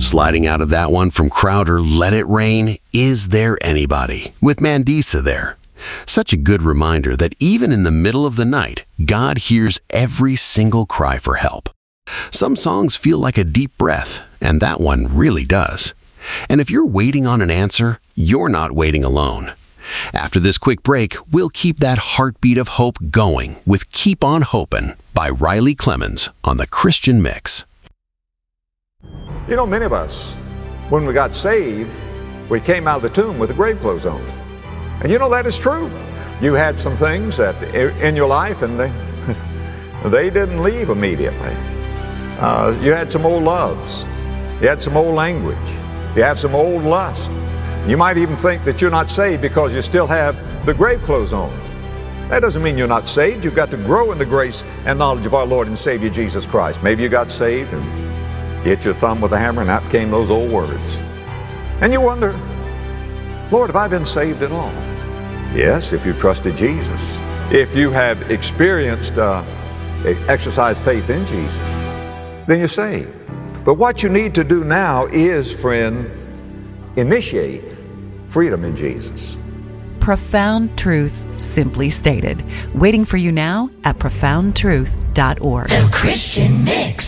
Sliding out of that one from Crowder, Let It Rain, Is There Anybody? With Mandisa there. Such a good reminder that even in the middle of the night, God hears every single cry for help. Some songs feel like a deep breath, and that one really does. And if you're waiting on an answer, you're not waiting alone. After this quick break, we'll keep that heartbeat of hope going with Keep On Hopin' by Riley Clemmons on the Christian Mix. You know, many of us, when we got saved, we came out of the tomb with the grave clothes on. And you know that is true. You had some things that in your life and they didn't leave immediately. You had some old loves. You had some old language. You have some old lust. You might even think that you're not saved because you still have the grave clothes on. That doesn't mean you're not saved. You've got to grow in the grace and knowledge of our Lord and Savior Jesus Christ. Maybe you got saved and you hit your thumb with a hammer and out came those old words. And you wonder, Lord, have I been saved at all? Yes, if you've trusted Jesus. If you have experienced, exercised faith in Jesus, then you're saved. But what you need to do now is, friend, initiate freedom in Jesus. Profound truth simply stated. Waiting for you now at profoundtruth.org. The Christian Mix.